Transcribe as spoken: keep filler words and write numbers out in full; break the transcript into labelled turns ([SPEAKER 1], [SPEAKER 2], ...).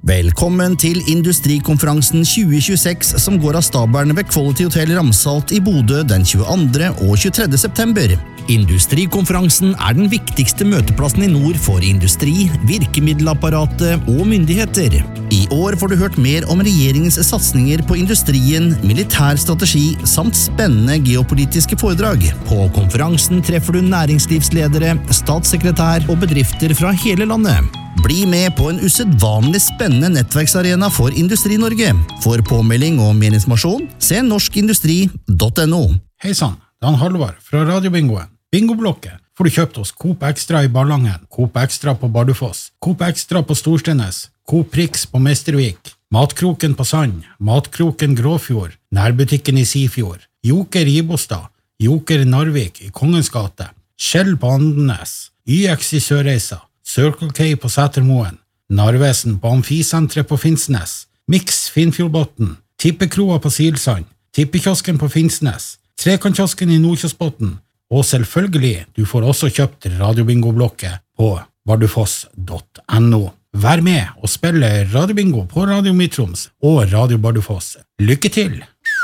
[SPEAKER 1] Velkommen til Industrikonferansen tjue tjueseks som går av stabelen ved Quality Hotel Ramsalt i Bodø den tjueandre og tjuetredje september. Industrikonferansen er den viktigste møteplassen i nord for industri, virkemiddelapparatet og myndigheter. I år får du hørt mer om regjeringens satsninger på industrien, militær strategi samt spennende geopolitiske foredrag. På konferansen treffer du næringslivsledere, statssekretær og bedrifter fra hele landet. Bli med på en usedvanlig spennende nettverksarena for Industri-Norge. For påmelding og mer informasjon, se norskindustri punktum no.
[SPEAKER 2] Hei sann, det er Halvard fra Radiobingoen. Bingoblokket får du kjøpt hos Coop Extra i Ballangen, Coop Extra på Bardufoss, Coop Extra på Storstenes, Coop Prix på Mestervik, Matkroken på Sand, Matkroken Gråfjord, Nærbutikken i Sifjord, Joker i Ibostad, Joker Narvik i Kongens gate, Skjell på Andenes, Y X i Sørreisa, Circle K på Sætermoen, Narvesen på Amfisentret på Finnsnes, Mix Finnfjordbotten, Tippekroa på Silsand, Tippekiosken på Finnsnes, Trekantkiosken i Nordkjosbotten, og selvfølgelig, du får også kjøpt Radiobingoblokket på bardufoss punktum no. Vær med og spille Radiobingo på Radio Mitroms og Radio Bardufoss. Lykke til!